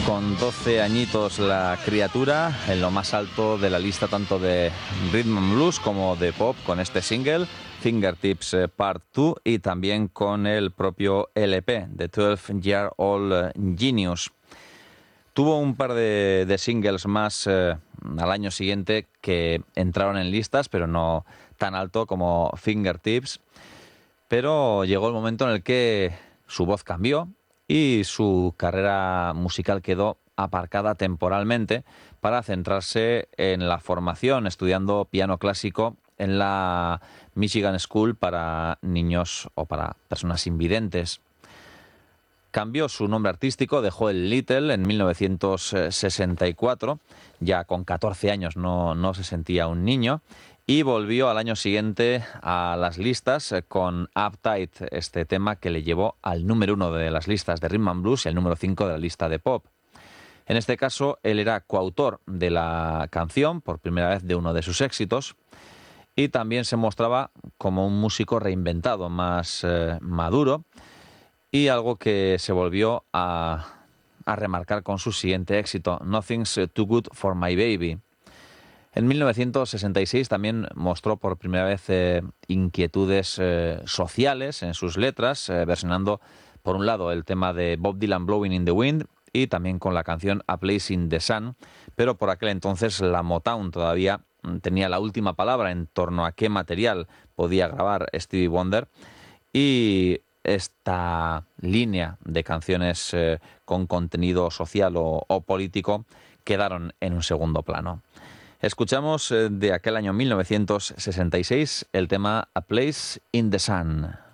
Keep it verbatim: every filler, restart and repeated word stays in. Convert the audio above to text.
Con doce añitos la criatura, en lo más alto de la lista tanto de Rhythm and Blues como de pop, con este single, Fingertips Part dos, y también con el propio L P, The twelve year old Genius. Tuvo un par de, de singles más eh, al año siguiente que entraron en listas, pero no tan alto como Fingertips. Pero llegó el momento en el que su voz cambió y su carrera musical quedó aparcada temporalmente para centrarse en la formación, estudiando piano clásico en la Michigan School para niños o para personas invidentes. Cambió su nombre artístico, dejó el Little en mil novecientos sesenta y cuatro, ya con catorce años no, no se sentía un niño, y volvió al año siguiente a las listas con Uptight, este tema que le llevó al número uno de las listas de Rhythm and Blues y al número cinco de la lista de pop. En este caso, él era coautor de la canción, por primera vez de uno de sus éxitos, y también se mostraba como un músico reinventado, más eh, maduro, y algo que se volvió a, a remarcar con su siguiente éxito, Nothing's Too Good for My Baby. En mil novecientos sesenta y seis también mostró por primera vez eh, inquietudes eh, sociales en sus letras, eh, versionando por un lado el tema de Bob Dylan, Blowing in the Wind, y también con la canción A Place in the Sun, pero por aquel entonces la Motown todavía tenía la última palabra en torno a qué material podía grabar Stevie Wonder, y esta línea de canciones eh, con contenido social o, o político quedaron en un segundo plano. Escuchamos eh, de aquel año mil novecientos sesenta y seis el tema A Place in the Sun.